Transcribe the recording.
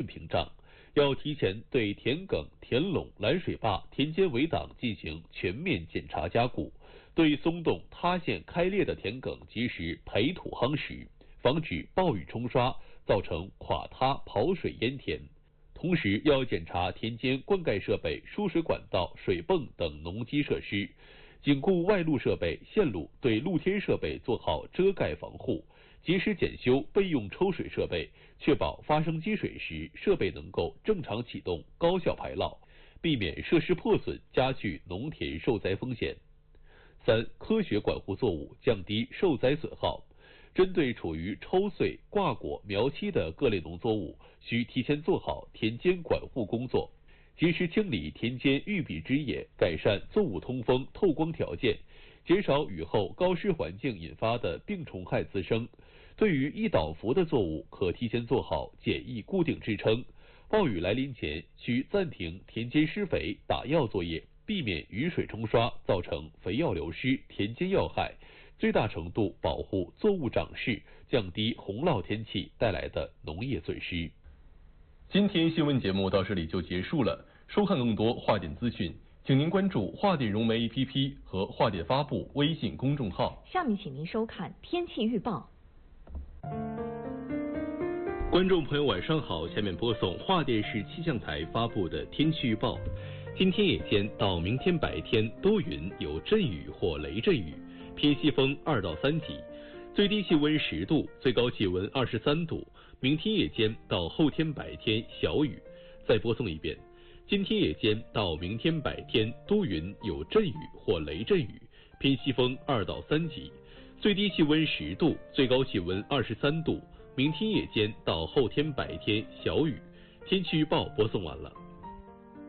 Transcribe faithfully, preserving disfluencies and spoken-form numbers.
屏障，要提前对田埂、田垄、拦水坝、田间围挡进行全面检查加固，对松动、塌陷、开裂的田埂及时培土夯实，防止暴雨冲刷造成垮塌、跑水淹田。同时要检查田间灌溉设备、输水管道、水泵等农机设施，紧固外露设备、线路，对露天设备做好遮盖防护，及时检修备用抽水设备，确保发生积水时设备能够正常启动、高效排涝，避免设施破损，加剧农田受灾风险。三、科学管护作物，降低受灾损耗。针对处于抽穗、挂果、苗期的各类农作物，需提前做好田间管护工作，及时清理田间育碧枝叶，改善作物通风透光条件，减少雨后高湿环境引发的病虫害滋生。对于易倒伏的作物，可提前做好简易固定支撑。暴雨来临前，需暂停田间施肥、打药作业，避免雨水冲刷造成肥药流失、田间要害，最大程度保护作物长势，降低洪涝天气带来的农业损失。 今天新闻节目到这里就结束了。收看更多华点资讯，请您关注华点融媒 A P P 和华点发布微信公众号。 下面请您收看天气预报。 观众朋友晚上好，下面播送华电视气象台发布的天气预报。今天夜间到明天白天多云，有阵雨或雷阵雨，偏西风二到三级，最低气温十度，最高气温二十三度。明天夜间到后天白天小雨。再播送一遍，今天夜间到明天白天多云，有阵雨或雷阵雨，偏西风二到三级，最低气温十度，最高气温二十三度。明天夜间到后天白天小雨。天气预报播送完了。